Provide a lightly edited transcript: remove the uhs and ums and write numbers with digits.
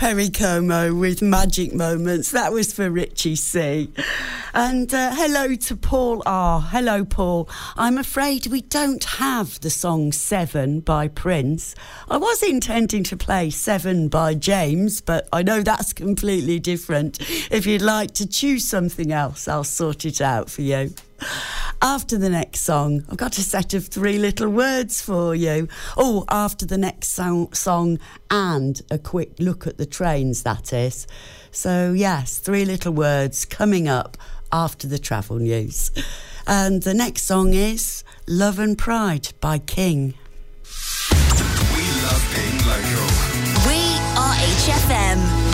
Perry Como with Magic Moments. That was for Richie C. And hello to Paul R. Hello, Paul. I'm afraid we don't have the song Seven by Prince. I was intending to play Seven by James, but I know that's completely different. If you'd like to choose something else, I'll sort it out for you. After the next song, I've got a set of 3 little words for you. Oh, after the next song and a quick look at the trains, that is. So, yes, 3 little words coming up after the travel news. And the next song is Love and Pride by King. We love being local. We are HFM.